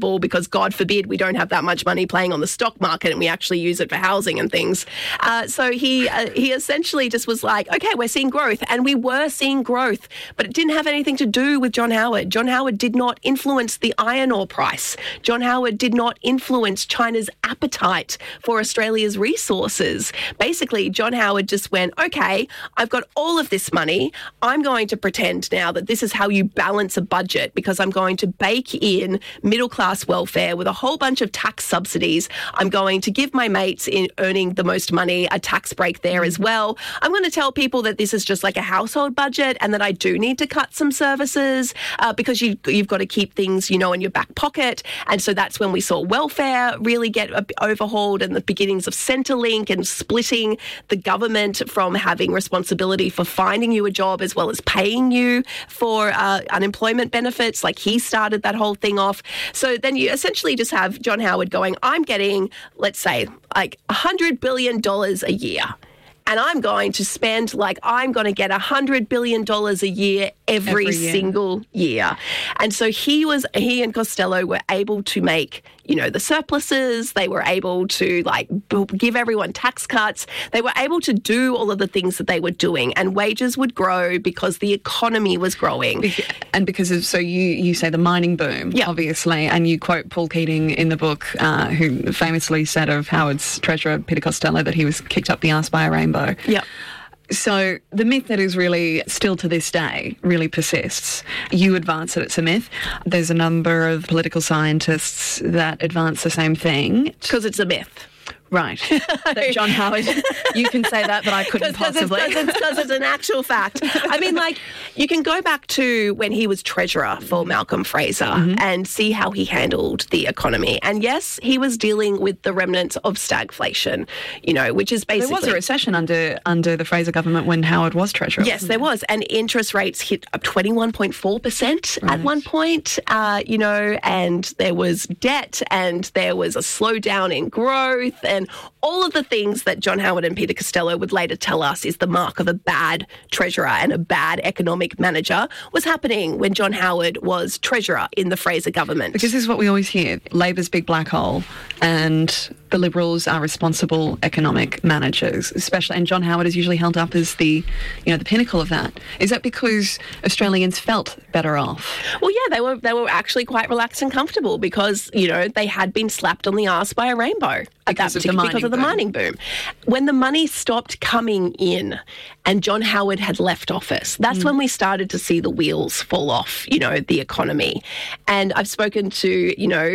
ball because, God forbid, we don't have that much money playing on the stock market and we actually use it for housing and things. So he essentially just was like, okay, we're seeing growth. And we were seeing growth, but it didn't have anything to do with John Howard. John Howard did not influence the iron ore price. John Howard did not influence China's appetite for Australia's resources. Basically, John Howard just went, okay, I've got all of this money. I'm going to pretend now that this is how you balance a budget because I'm going to bake in middle-class welfare with a whole bunch of tax subsidies. I'm going to give my mates in earning the most money a tax break there as well. I'm going to tell people that this is just like a household budget and that I do need to cut some services because you've got to keep things, in your back pocket. And so that's when we saw welfare really get overhauled and the beginnings of Centrelink and splitting the government from having responsibility for finding you a job as well as paying you for unemployment benefits. Like he started that whole thing off. So then you essentially just have John Howard going, I'm getting, let's say, like $100 billion a year. And I'm going to spend I'm going to get $100 billion a year every single year. And so he and Costello were able to make, the surpluses. They were able to give everyone tax cuts. They were able to do all of the things that they were doing, and wages would grow because the economy was growing. And because of, so you say the mining boom, obviously, and you quote Paul Keating in the book, who famously said of Howard's treasurer, Peter Costello, that he was kicked up the arse by a rainbow. Yeah. So the myth that is really still to this day really persists. You advance that it's a myth. There's a number of political scientists that advance the same thing. Because it's a myth. Right. That John Howard, you can say that, but I couldn't possibly. Because it's an actual fact. I mean, you can go back to when he was treasurer for Malcolm Fraser and see how he handled the economy. And yes, he was dealing with the remnants of stagflation, which is basically... There was a recession under the Fraser government when Howard was treasurer. Yes, there was. And interest rates hit up 21.4% at one point, and there was debt and there was a slowdown in growth and all of the things that John Howard and Peter Costello would later tell us is the mark of a bad treasurer and a bad economic manager was happening when John Howard was treasurer in the Fraser government. Because this is what we always hear, Labor's big black hole, and the Liberals are responsible economic managers, especially, and John Howard is usually held up as the pinnacle of that. Is that because Australians felt better off? Well, yeah, they were actually quite relaxed and comfortable because, they had been slapped on the arse by a rainbow because of the mining boom. When the money stopped coming in and John Howard had left office, that's when we started to see the wheels fall off, the economy. And I've spoken to,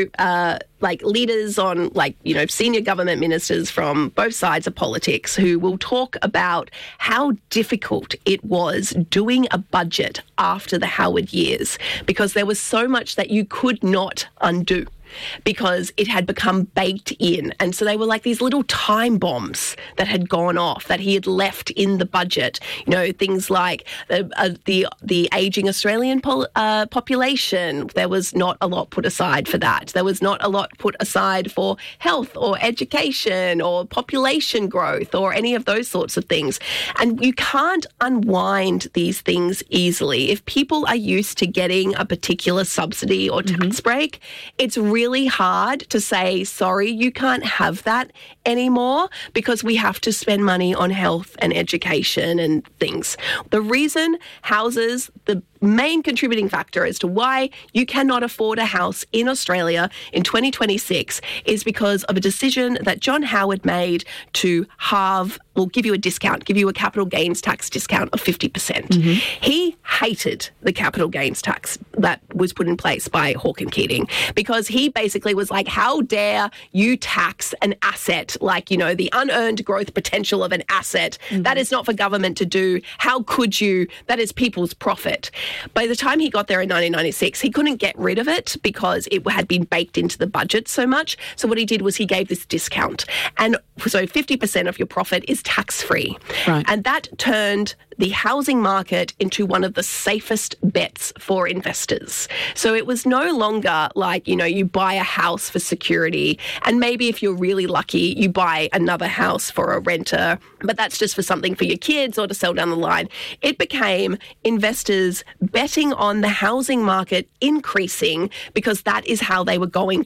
leaders on, senior government ministers from both sides of politics who will talk about how difficult it was doing a budget after the Howard years because there was so much that you could not undo, because it had become baked in. And so they were like these little time bombs that had gone off that he had left in the budget. Things like the ageing Australian population. There was not a lot put aside for that. There was not a lot put aside for health or education or population growth or any of those sorts of things. And you can't unwind these things easily. If people are used to getting a particular subsidy or tax break, it's really hard to say, sorry, you can't have that anymore because we have to spend money on health and education and things. The reason houses, the main contributing factor as to why you cannot afford a house in Australia in 2026 is because of a decision that John Howard made to give you a discount, give you a capital gains tax discount of 50%. He hated the capital gains tax that was put in place by Hawke and Keating because he basically was like, how dare you tax an asset like, the unearned growth potential of an asset. That is not for government to do. How could you? That is people's profit. By the time he got there in 1996, he couldn't get rid of it because it had been baked into the budget so much. So what he did was he gave this discount. And so 50% of your profit is tax-free. Right. And that turned the housing market into one of the safest bets for investors. So it was no longer like, you buy a house for security, and maybe if you're really lucky, you buy another house for a renter, but that's just for something for your kids or to sell down the line. It became investors betting on the housing market increasing because that is how they were going